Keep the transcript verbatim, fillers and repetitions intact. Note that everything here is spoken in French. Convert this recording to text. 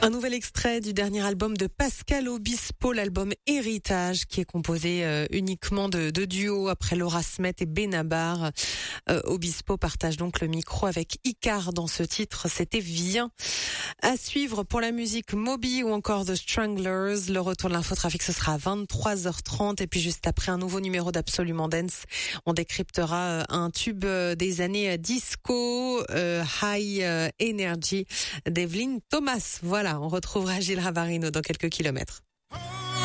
Un nouvel extrait du dernier album de Pascal Obispo, l'album Héritage, qui est composé euh, uniquement de, de duos après Laura Smet et Benabar. Euh, Obispo partage donc le micro avec Icar dans ce titre, c'était Viens. À suivre pour la musique Moby ou encore The Stranglers. Le retour de l'infotrafic, ce sera à vingt-trois heures trente et puis juste après un nouveau numéro d'Absolument Dance, on décryptera un tube des années disco, euh, High Energy d'Evelyn Thomas. Voilà, on retrouvera Gilles Ravarino dans quelques kilomètres.